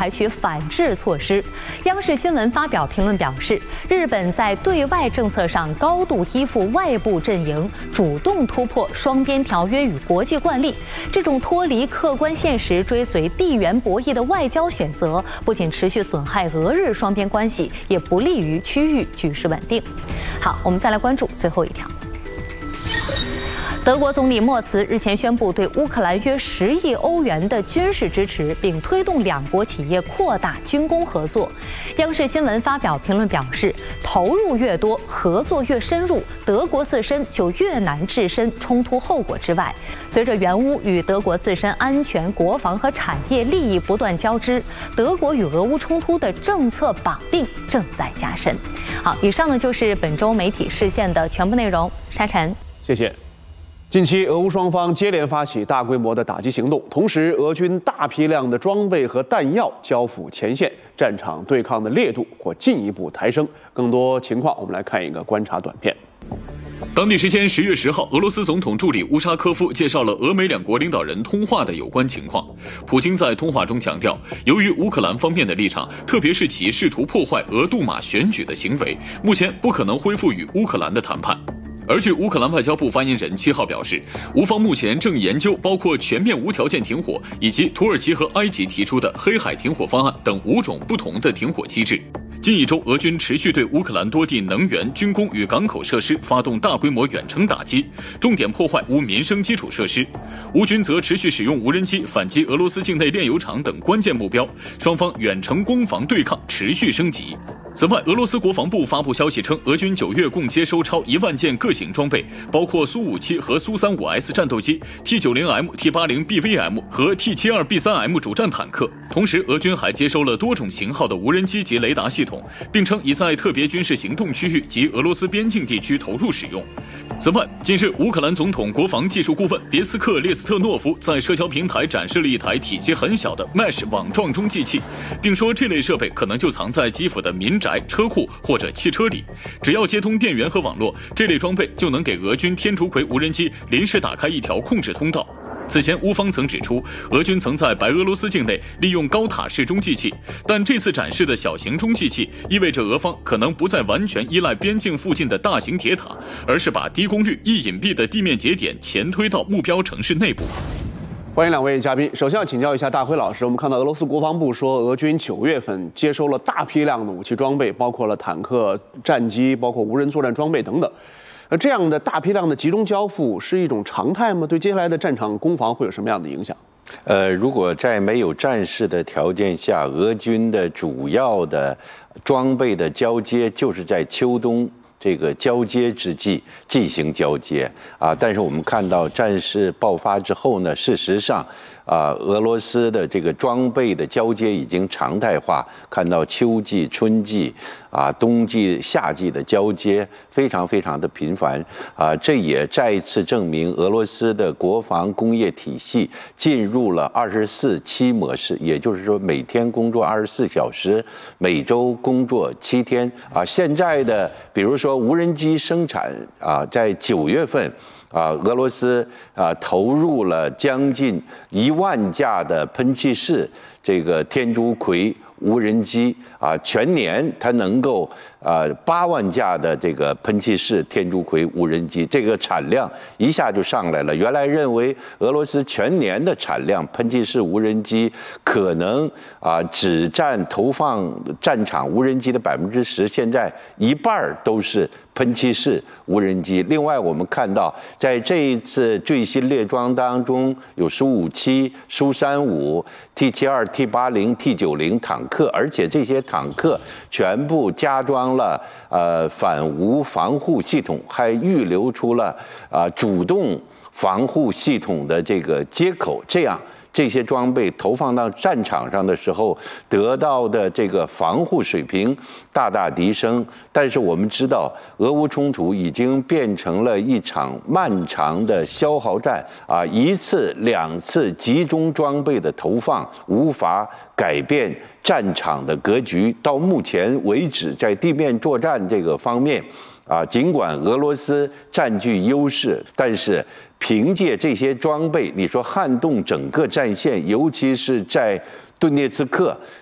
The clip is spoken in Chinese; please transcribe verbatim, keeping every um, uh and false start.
采取反制措施。央视新闻发表评论表示，日本在对外政策上高度依附外部阵营，主动突破双边条约与国际惯例。这种脱离客观现实、追随地缘博弈的外交选择，不仅持续损害俄日双边关系，也不利于区域局势稳定。好，我们再来关注最后一条。德国总理默茨日前宣布对乌克兰约十亿欧元的军事支持，并推动两国企业扩大军工合作。央视新闻发表评论表示，投入越多，合作越深入，德国自身就越难置身冲突后果之外。随着援乌与德国自身安全、国防和产业利益不断交织，德国与俄乌冲突的政策绑定正在加深。好，以上呢就是本周媒体视线的全部内容。沙尘， 谢谢。近期，俄乌双方接连发起大规模的打击行动，同时，俄军大批量的装备和弹药交付前线，战场对抗的烈度或进一步抬升。更多情况，我们来看一个观察短片。 当地时间十月十号，俄罗斯总统助理乌沙科夫介绍了俄美两国领导人通话的有关情况。普京在通话中强调，由于乌克兰方面的立场，特别是其试图破坏俄杜马选举的行为，目前不可能恢复与乌克兰的谈判。而据乌克兰外交部发言人七号表示，乌方目前正研究包括全面无条件停火以及土耳其和埃及提出的黑海停火方案等五种不同的停火机制。近一周，俄军持续对乌克兰多地能源、军工与港口设施发动大规模远程打击，重点破坏乌民生基础设施。乌军则持续使用无人机反击俄罗斯境内炼油厂等关键目标，双方远程攻防对抗持续升级。此外，俄罗斯国防部发布消息称，俄军九月共接收超一万件各型装备，包括苏五七和苏三五 S 战斗机、T 九十 M、T 八十 B V M 和 T 七十二 B 三 M 主战坦克。同时，俄军还接收了多种型号的无人机及雷达系统，并称已在特别军事行动区域及俄罗斯边境地区投入使用。此外，近日乌克兰总统国防技术顾问别斯克列斯特诺夫在社交平台展示了一台体积很小的 Mesh 网状中继器，并说这类设备可能就藏在基辅的民宅、车库或者汽车里，只要接通电源和网络，这类装备就能给俄军天竺葵无人机临时打开一条控制通道。此前乌方曾指出，俄军曾在白俄罗斯境内利用高塔式中继器，但这次展示的小型中继器意味着俄方可能不再完全依赖边境附近的大型铁塔，而是把低功率、易隐蔽的地面节点前推到目标城市内部。 欢迎两位嘉宾。首先要请教一下大辉老师，我们看到俄罗斯国防部说，俄军九月份接收了大批量的武器装备，包括了坦克、战机，包括无人作战装备等等。呃，这样的大批量的集中交付是一种常态吗？对接下来的战场攻防会有什么样的影响？ 呃，如果在没有战事的条件下，俄军的主要的装备的交接就是在秋冬这个交接之际进行交接啊。但是我们看到战事爆发之后呢，事实上啊，俄罗斯的这个装备的交接已经常态化，看到秋季、春季啊、冬季、夏季的交接非常非常的频繁啊，这也再一次证明俄罗斯的国防工业体系进入了二十四七模式，也就是说每天工作二十四小时，每周工作七天啊。现在的比如说无人机生产啊，在九月份。啊，俄罗斯啊投入了将近一万架的喷气式这个天竺葵无人机啊，全年它能够啊八万架的这个喷气式天竺葵无人机，这个产量一下就上来了。原来认为俄罗斯全年的产量喷气式无人机可能啊只占投放战场无人机的百分之十，现在一半都是喷气式无人机。另外，我们看到在这一次最新列装当中，有苏五七、苏三五、T 七二、T 八十、T 九十坦克，而且这些坦克全部加装了呃反无防护系统，还预留出了啊、呃、主动防护系统的这个接口，这样。这些装备投放到战场上的时候，得到的这个防护水平大大提升。但是我们知道，俄乌冲突已经变成了一场漫长的消耗战啊！一次、两次集中装备的投放，无法改变战场的格局。到目前为止，在地面作战这个方面，啊，尽管俄罗斯占据优势，但是凭借这些装备，你说撼动整个战线，尤其是在顿涅茨克